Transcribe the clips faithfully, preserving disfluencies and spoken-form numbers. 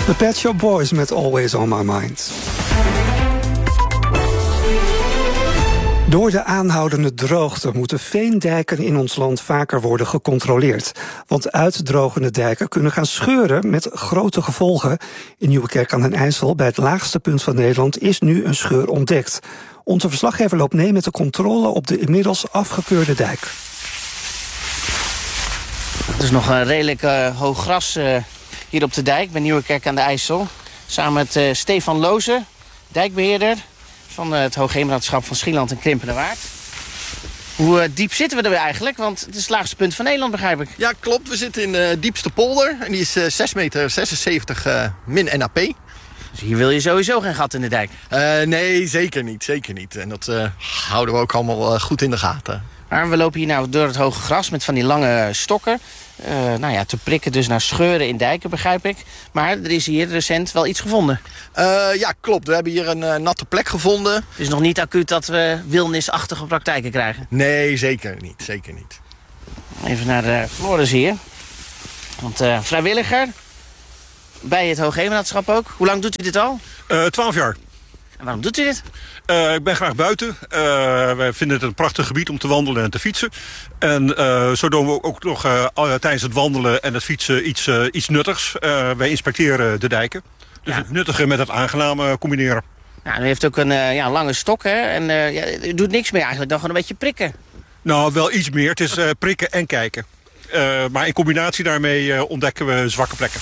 The Pet Shop Boys met Always on My Mind. Door de aanhoudende droogte moeten veendijken in ons land vaker worden gecontroleerd. Want uitdrogende dijken kunnen gaan scheuren met grote gevolgen. In Nieuwekerk aan den IJssel, bij het laagste punt van Nederland, is nu een scheur ontdekt. Onze verslaggever loopt mee met de controle op de inmiddels afgekeurde dijk. Het is nog een redelijk uh, hoog gras uh, hier op de dijk bij Nieuwekerk aan de IJssel. Samen met uh, Stefan Loze, dijkbeheerder van uh, het Hoogheemraadschap van Schieland en Krimpenerwaard. Hoe uh, diep zitten we er weer eigenlijk? Want het is het laagste punt van Nederland, begrijp ik. Ja, klopt. We zitten in de diepste polder. En die is uh, zes meter zesenzeventig uh, min N A P. Dus hier wil je sowieso geen gat in de dijk? Uh, nee, zeker niet. Zeker niet. En dat uh, houden we ook allemaal uh, goed in de gaten. Maar we lopen hier nou door het hoge gras met van die lange stokken. Uh, nou ja, te prikken dus naar scheuren in dijken, begrijp ik. Maar er is hier recent wel iets gevonden. Uh, ja, klopt. We hebben hier een uh, natte plek gevonden. Het is nog niet acuut dat we wilnisachtige praktijken krijgen? Nee, zeker niet. Zeker niet. Even naar uh, Floris hier. Want uh, vrijwilliger bij het Hoogheemraadschap ook. Hoe lang doet u dit al? Twaalf uh, jaar. En waarom doet u dit? Uh, ik ben graag buiten. Uh, wij vinden het een prachtig gebied om te wandelen en te fietsen. En uh, zo doen we ook nog uh, tijdens het wandelen en het fietsen iets, uh, iets nuttigs. Uh, wij inspecteren de dijken. Dus ja. Het nuttige met het aangename combineren. Nou, u heeft ook een uh, ja, lange stok, hè? En uh, ja, u doet niks meer eigenlijk dan gewoon een beetje prikken. Nou, wel iets meer. Het is uh, prikken en kijken. Uh, maar in combinatie daarmee uh, ontdekken we zwakke plekken.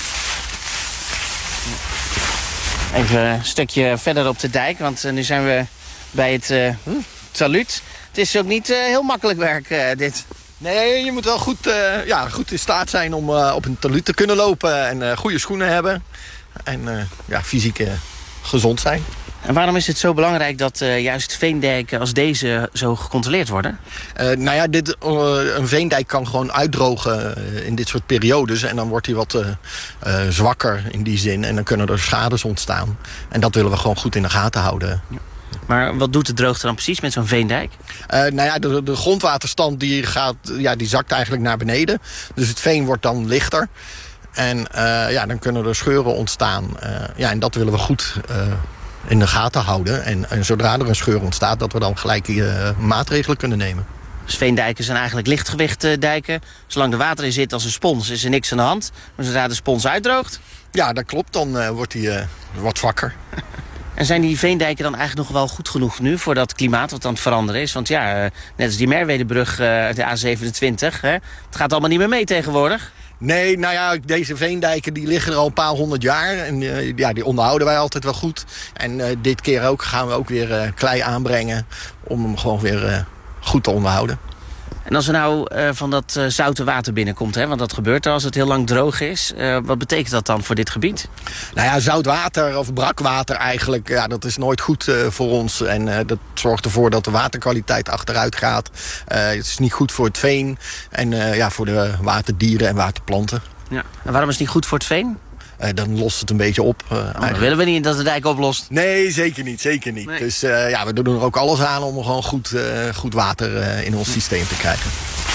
Even een stukje verder op de dijk, want uh, nu zijn we bij het uh, talud. Het is ook niet uh, heel makkelijk werk, uh, dit. Nee, je moet wel goed, uh, ja, goed in staat zijn om uh, op een talud te kunnen lopen en uh, goede schoenen hebben. En uh, ja, fysiek uh, gezond zijn. En waarom is het zo belangrijk dat uh, juist veendijken als deze zo gecontroleerd worden? Uh, nou ja, dit, uh, een veendijk kan gewoon uitdrogen uh, in dit soort periodes. En dan wordt hij wat uh, uh, zwakker in die zin. En dan kunnen er schades ontstaan. En dat willen we gewoon goed in de gaten houden. Ja. Maar wat doet de droogte dan precies met zo'n veendijk? Uh, nou ja, de, de grondwaterstand die gaat, ja, die zakt eigenlijk naar beneden. Dus het veen wordt dan lichter. En uh, ja, dan kunnen er scheuren ontstaan. Uh, ja, en dat willen we goed uh, in de gaten houden. En, en zodra er een scheur ontstaat, dat we dan gelijk uh, maatregelen kunnen nemen. Dus veendijken zijn eigenlijk lichtgewicht uh, dijken. Zolang er water in zit als een spons is er niks aan de hand. Maar zodra de spons uitdroogt... Ja, dat klopt. Dan uh, wordt hij uh, wat zwakker. En zijn die veendijken dan eigenlijk nog wel goed genoeg nu voor dat klimaat wat aan het veranderen is? Want ja, uh, net als die Merwedebrug, uh, de A zevenentwintig, hè, het gaat allemaal niet meer mee tegenwoordig. Nee, nou ja, deze veendijken die liggen er al een paar honderd jaar. En uh, ja, die onderhouden wij altijd wel goed. En uh, dit keer ook gaan we ook weer uh, klei aanbrengen om hem gewoon weer uh, goed te onderhouden. En als er nou uh, van dat uh, zoute water binnenkomt, hè, want dat gebeurt er als het heel lang droog is. Uh, wat betekent dat dan voor dit gebied? Nou ja, zout water of brakwater eigenlijk, ja, dat is nooit goed uh, voor ons. En uh, dat zorgt ervoor dat de waterkwaliteit achteruit gaat. Uh, het is niet goed voor het veen en uh, ja, voor de waterdieren en waterplanten. Ja. En waarom is het niet goed voor het veen? Uh, dan lost het een beetje op. Uh, oh, dan willen we niet dat de dijk oplost. Nee, zeker niet. Zeker niet. Nee. Dus uh, ja, we doen er ook alles aan om gewoon goed, uh, goed water uh, in ons systeem te krijgen.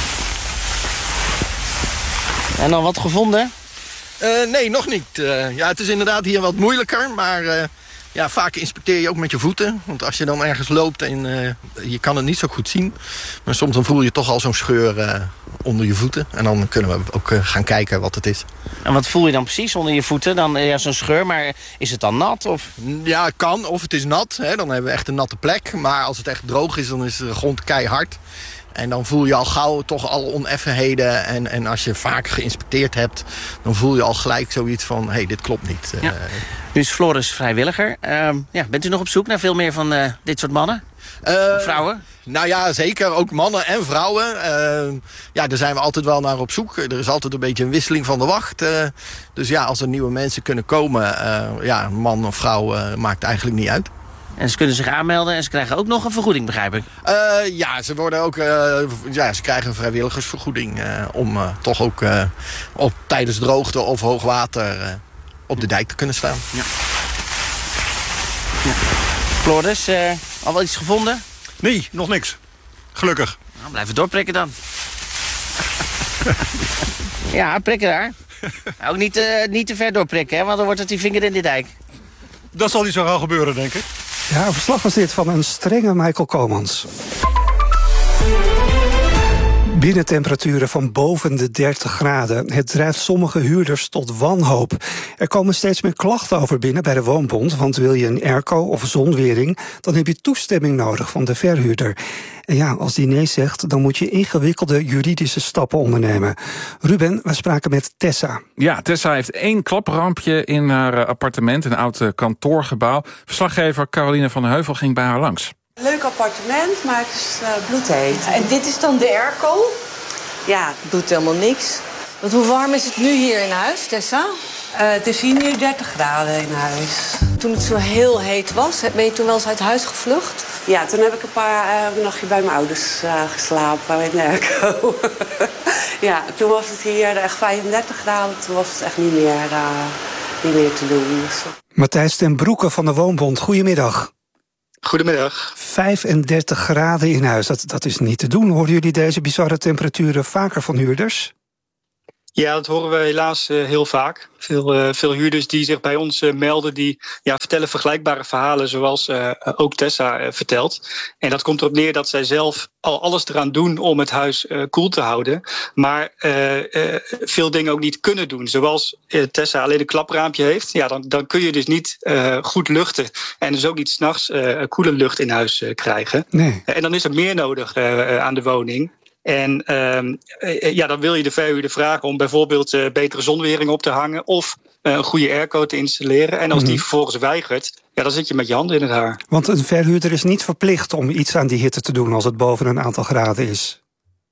En dan wat gevonden? Uh, nee, nog niet. Uh, ja, het is inderdaad hier wat moeilijker, maar uh, ja, vaak inspecteer je ook met je voeten. Want als je dan ergens loopt en uh, je kan het niet zo goed zien. Maar soms dan voel je toch al zo'n scheur uh, onder je voeten. En dan kunnen we ook uh, gaan kijken wat het is. En wat voel je dan precies onder je voeten? Dan ja, zo'n scheur, maar is het dan nat? Of? Ja, het kan. Of het is nat. Hè, dan hebben we echt een natte plek. Maar als het echt droog is, dan is de grond keihard. En dan voel je al gauw toch alle oneffenheden. En, en als je vaak geïnspecteerd hebt, dan voel je al gelijk zoiets van, hé, hey, dit klopt niet. Ja. Nu is Floris vrijwilliger. Uh, ja, bent u nog op zoek naar veel meer van uh, dit soort mannen? Uh, vrouwen? Nou ja, zeker. Ook mannen en vrouwen. Uh, ja, daar zijn we altijd wel naar op zoek. Er is altijd een beetje een wisseling van de wacht. Uh, dus ja, als er nieuwe mensen kunnen komen, uh, ja, man of vrouw, uh, maakt eigenlijk niet uit. En ze kunnen zich aanmelden en ze krijgen ook nog een vergoeding, begrijp ik? Uh, ja, ze worden ook, uh, ja, ze krijgen een vrijwilligersvergoeding uh, om uh, toch ook uh, op, tijdens droogte of hoogwater uh, op de dijk te kunnen staan. Ja. Ja. Floris, uh, al wel iets gevonden? Nee, nog niks. Gelukkig. Nou, blijven doorprikken dan. Ja, prikken daar. Ook niet, uh, niet te ver doorprikken, hè, want dan wordt het die vinger in de dijk. Dat zal niet zo gauw gebeuren, denk ik. Ja, een verslag was dit van een strenge Michael Komans. Binnentemperaturen van boven de dertig graden. Het drijft sommige huurders tot wanhoop. Er komen steeds meer klachten over binnen bij de Woonbond. Want wil je een airco of zonwering, dan heb je toestemming nodig van de verhuurder. En ja, als die nee zegt, dan moet je ingewikkelde juridische stappen ondernemen. Ruben, we spraken met Tessa. Ja, Tessa heeft één klaprampje in haar appartement, een oud kantoorgebouw. Verslaggever Caroline van der Heuvel ging bij haar langs. Leuk appartement, maar het is uh, bloedheet. En dit is dan de airco? Ja. Het doet helemaal niks. Want hoe warm is het nu hier in huis, Tessa? Uh, het is hier nu dertig graden in huis. Toen het zo heel heet was, ben je toen wel eens uit huis gevlucht? Ja, toen heb ik een paar uh, een nachtje bij mijn ouders uh, geslapen in de airco. Ja, toen was het hier echt vijfendertig graden. Toen was het echt niet meer, uh, niet meer te doen. Dus. Matthijs ten Broeke van de Woonbond, goedemiddag. Goedemiddag. vijfendertig graden in huis, dat, dat is niet te doen. Horen jullie deze bizarre temperaturen vaker van huurders? Ja, dat horen we helaas uh, heel vaak. Veel, uh, veel huurders die zich bij ons uh, melden, die ja, vertellen vergelijkbare verhalen zoals uh, ook Tessa uh, vertelt. En dat komt erop neer dat zij zelf al alles eraan doen om het huis uh, koel te houden. Maar uh, uh, veel dingen ook niet kunnen doen. Zoals uh, Tessa alleen een klapraampje heeft. Ja, dan, dan kun je dus niet uh, goed luchten. En dus ook niet 's nachts uh, koele lucht in huis uh, krijgen. Nee. Uh, en dan is er meer nodig uh, uh, aan de woning. En uh, ja, dan wil je de verhuurder vragen om bijvoorbeeld uh, betere zonwering op te hangen of uh, een goede airco te installeren. En als die vervolgens weigert, ja, dan zit je met je handen in het haar. Want een verhuurder is niet verplicht om iets aan die hitte te doen als het boven een aantal graden is.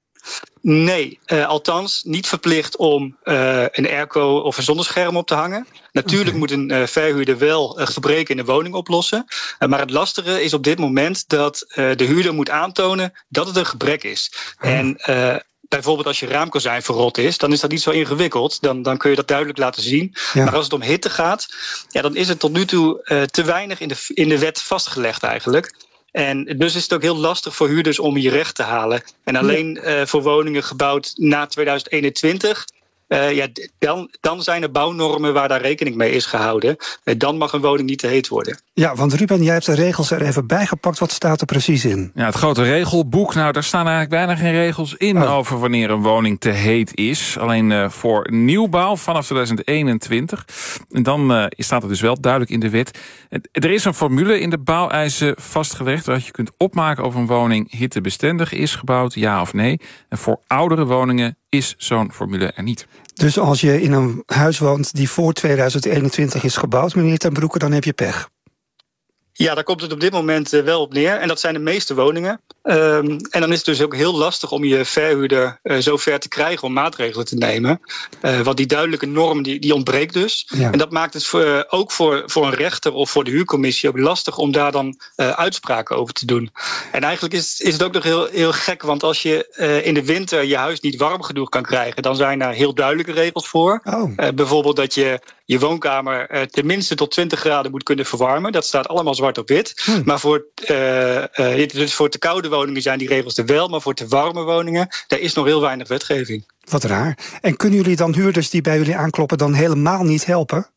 Nee, uh, althans niet verplicht om uh, een airco of een zonnescherm op te hangen. Natuurlijk okay. moet een uh, verhuurder wel uh, gebreken in de woning oplossen. Uh, maar het lastige is op dit moment dat uh, de huurder moet aantonen dat het een gebrek is. Oh. En uh, bijvoorbeeld als je raamkozijn verrot is, dan is dat niet zo ingewikkeld. Dan, dan kun je dat duidelijk laten zien. Ja. Maar als het om hitte gaat, ja, dan is het tot nu toe uh, te weinig in de, in de wet vastgelegd eigenlijk. En dus is het ook heel lastig voor huurders om hier recht te halen. En alleen uh, voor woningen gebouwd na tweeduizend eenentwintig... Uh, ja, dan, dan zijn er bouwnormen waar daar rekening mee is gehouden. Uh, dan mag een woning niet te heet worden. Ja, want Ruben, jij hebt de regels er even bijgepakt. Wat staat er precies in? Ja, het grote regelboek. Nou, daar staan eigenlijk bijna geen regels in oh. over wanneer een woning te heet is. Alleen uh, voor nieuwbouw vanaf tweeduizend eenentwintig. En dan uh, staat het dus wel duidelijk in de wet. Er is een formule in de bouweisen vastgelegd waar je kunt opmaken of een woning hittebestendig is gebouwd, ja of nee. En voor oudere woningen is zo'n formule er niet. Dus als je in een huis woont die voor tweeduizend eenentwintig is gebouwd, meneer ten Broeke, dan heb je pech. Ja, daar komt het op dit moment wel op neer. En dat zijn de meeste woningen. Um, en dan is het dus ook heel lastig om je verhuurder uh, zo ver te krijgen om maatregelen te nemen. Uh, want die duidelijke norm die, die ontbreekt dus. Ja. En dat maakt het voor, uh, ook voor, voor een rechter of voor de huurcommissie ook lastig om daar dan uh, uitspraken over te doen. En eigenlijk is, is het ook nog heel, heel gek. Want als je uh, in de winter je huis niet warm genoeg kan krijgen, dan zijn daar heel duidelijke regels voor. Oh. Uh, bijvoorbeeld dat je je woonkamer uh, tenminste tot twintig graden moet kunnen verwarmen. Dat staat allemaal zwart op wit. Hmm. Maar voor, uh, uh, dus voor te koude woningen zijn die regels er wel. Maar voor te warme woningen, daar is nog heel weinig wetgeving. Wat raar. En kunnen jullie dan huurders die bij jullie aankloppen dan helemaal niet helpen?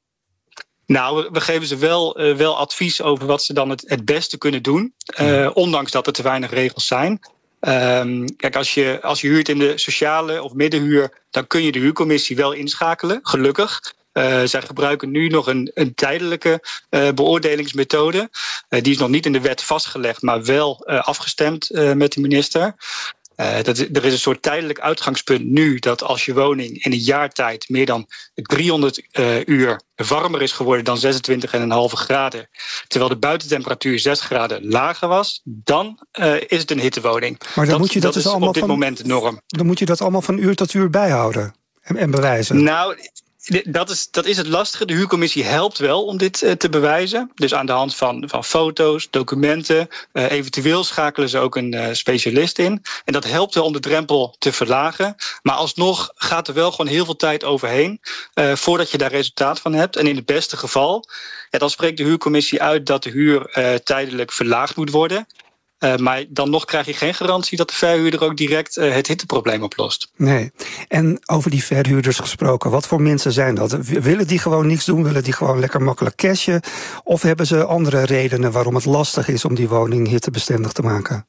Nou, we geven ze wel, uh, wel advies over wat ze dan het, het beste kunnen doen. Uh, ondanks dat er te weinig regels zijn. Um, kijk, als je, als je huurt in de sociale of middenhuur, dan kun je de huurcommissie wel inschakelen, gelukkig. Uh, zij gebruiken nu nog een, een tijdelijke uh, beoordelingsmethode. Uh, die is nog niet in de wet vastgelegd, maar wel uh, afgestemd uh, met de minister. Uh, dat, er is een soort tijdelijk uitgangspunt nu dat als je woning in een jaar tijd meer dan driehonderd uh, uur warmer is geworden dan zesentwintig komma vijf graden, terwijl de buitentemperatuur zes graden lager was, dan uh, is het een hittewoning. Maar dan dat, moet je dat, dat dus is allemaal op dit van, moment de norm. Dan moet je dat allemaal van uur tot uur bijhouden en, en bewijzen. Nou, Dat is, dat is het lastige. De huurcommissie helpt wel om dit uh, te bewijzen. Dus aan de hand van, van foto's, documenten. Uh, eventueel schakelen ze ook een uh, specialist in. En dat helpt wel om de drempel te verlagen. Maar alsnog gaat er wel gewoon heel veel tijd overheen Uh, voordat je daar resultaat van hebt. En in het beste geval, ja, dan spreekt de huurcommissie uit dat de huur uh, tijdelijk verlaagd moet worden. Uh, maar dan nog krijg je geen garantie dat de verhuurder ook direct uh, het hitteprobleem oplost. Nee. En over die verhuurders gesproken, wat voor mensen zijn dat? Willen die gewoon niks doen? Willen die gewoon lekker makkelijk cashen? Of hebben ze andere redenen waarom het lastig is om die woning hittebestendig te maken?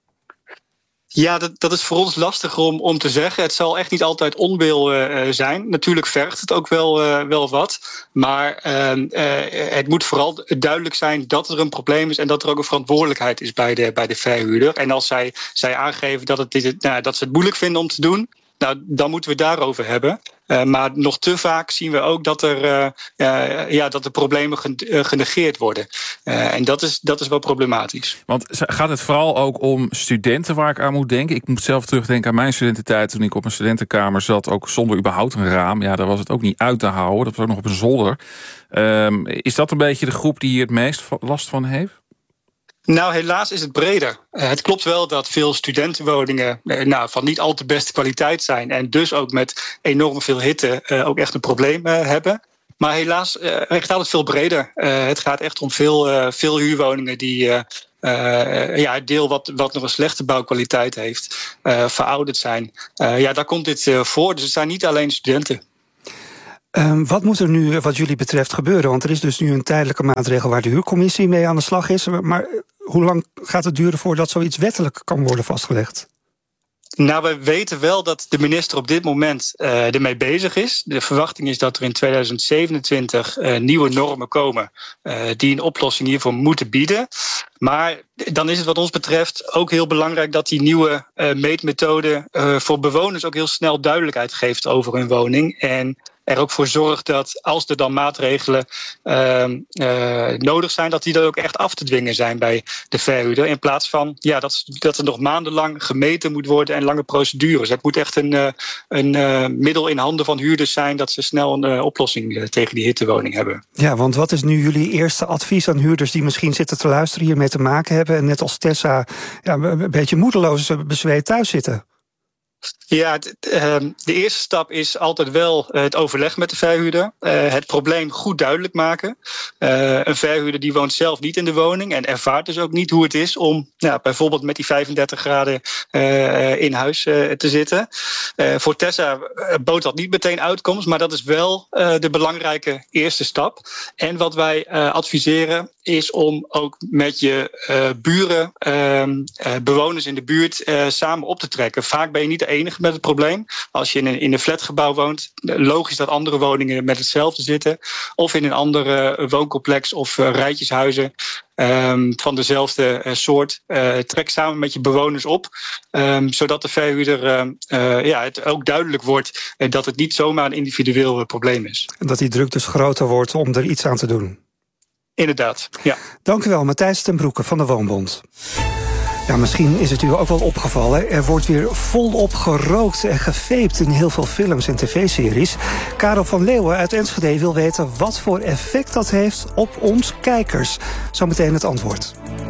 Ja, dat, dat is voor ons lastig om, om te zeggen. Het zal echt niet altijd onwil uh, zijn. Natuurlijk vergt het ook wel, uh, wel wat. Maar uh, uh, het moet vooral duidelijk zijn dat er een probleem is en dat er ook een verantwoordelijkheid is bij de, bij de verhuurder. En als zij, zij aangeven dat, het, dit, nou, dat ze het moeilijk vinden om te doen, nou, dan moeten we het daarover hebben. Uh, maar nog te vaak zien we ook dat er uh, uh, ja, dat de problemen genegeerd worden. Uh, en dat is, dat is wel problematisch. Want gaat het vooral ook om studenten waar ik aan moet denken? Ik moet zelf terugdenken aan mijn studententijd toen ik op een studentenkamer zat, ook zonder überhaupt een raam. Ja, daar was het ook niet uit te houden. Dat was ook nog op een zolder. Um, is dat een beetje de groep die hier het meest last van heeft? Nou, helaas is het breder. Uh, het klopt wel dat veel studentenwoningen uh, nou, van niet al te beste kwaliteit zijn en dus ook met enorm veel hitte uh, ook echt een probleem uh, hebben. Maar helaas uh, gaat het veel breder. Uh, het gaat echt om veel, uh, veel huurwoningen die uh, uh, ja, het deel wat, wat nog een slechte bouwkwaliteit heeft, uh, verouderd zijn. Uh, ja, daar komt dit uh, voor. Dus het zijn niet alleen studenten. Um, wat moet er nu wat jullie betreft gebeuren? Want er is dus nu een tijdelijke maatregel waar de huurcommissie mee aan de slag is. Maar hoe lang gaat het duren voordat zoiets wettelijk kan worden vastgelegd? Nou, we weten wel dat de minister op dit moment uh, ermee bezig is. De verwachting is dat er in tweeduizend zevenentwintig uh, nieuwe normen komen uh, die een oplossing hiervoor moeten bieden. Maar dan is het wat ons betreft ook heel belangrijk dat die nieuwe uh, meetmethode uh, voor bewoners ook heel snel duidelijkheid geeft over hun woning. En er ook voor zorgt dat als er dan maatregelen uh, uh, nodig zijn, dat die dan ook echt af te dwingen zijn bij de verhuurder. In plaats van ja, dat, dat er nog maandenlang gemeten moet worden en lange procedures. Het moet echt een, uh, een uh, middel in handen van huurders zijn dat ze snel een uh, oplossing uh, tegen die hittewoning hebben. Ja, want wat is nu jullie eerste advies aan huurders die misschien zitten te luisteren, hiermee te maken hebben en net als Tessa ja, een beetje moedeloos bezweet thuis zitten? Ja, de eerste stap is altijd wel het overleg met de verhuurder. Het probleem goed duidelijk maken. Een verhuurder die woont zelf niet in de woning en ervaart dus ook niet hoe het is om nou, bijvoorbeeld met die vijfendertig graden in huis te zitten. Voor Tessa bood dat niet meteen uitkomst, maar dat is wel de belangrijke eerste stap. En wat wij adviseren is om ook met je buren, bewoners in de buurt samen op te trekken. Vaak ben je niet de enige met het probleem. Als je in een, in een flatgebouw woont, logisch dat andere woningen met hetzelfde zitten. Of in een andere wooncomplex of uh, rijtjeshuizen um, van dezelfde uh, soort. Uh, trek samen met je bewoners op. Um, zodat de verhuurder uh, uh, ja, het ook duidelijk wordt uh, dat het niet zomaar een individueel uh, probleem is. En dat die druk dus groter wordt om er iets aan te doen. Inderdaad, ja. Dank u wel, Matthijs ten Broeke van de Woonbond. Ja, misschien is het u ook wel opgevallen. Er wordt weer volop gerookt en gevaped in heel veel films en tv-series. Karel van Leeuwen uit Enschede wil weten wat voor effect dat heeft op ons kijkers. Zometeen het antwoord.